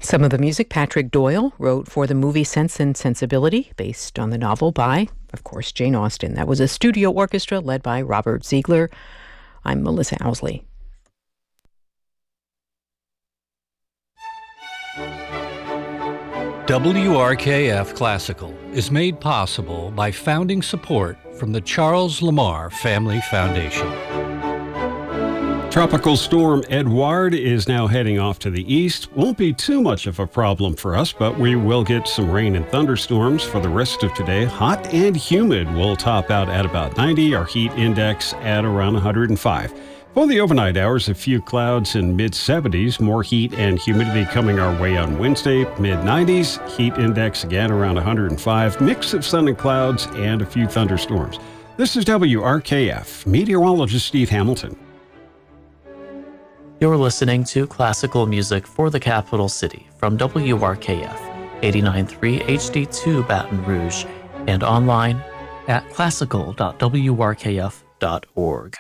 Some of the music Patrick Doyle wrote for the movie Sense and Sensibility, based on the novel by, of course, Jane Austen. That was a studio orchestra led by Robert Ziegler. I'm Melissa Owsley. WRKF Classical is made possible by founding support from the Charles Lamar Family Foundation. Tropical storm Edouard is now heading off to the east. Won't be too much of a problem for us, but we will get some rain and thunderstorms for the rest of today. Hot and humid will top out at about 90, our heat index at around 105. For the overnight hours, a few clouds in mid-70s, more heat and humidity coming our way on Wednesday, mid-90s, heat index again around 105, mix of sun and clouds and a few thunderstorms. This is WRKF, meteorologist Steve Hamilton. You're listening to classical music for the capital city from WRKF 89.3 HD2 Baton Rouge and online at classical.wrkf.org.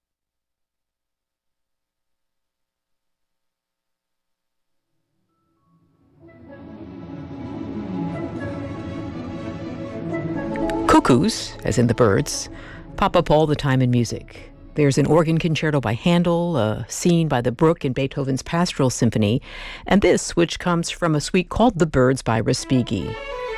Cuckoos, as in the birds, pop up all the time in music. There's an organ concerto by Handel, a scene by the brook in Beethoven's Pastoral Symphony, and this, which comes from a suite called The Birds by Respighi.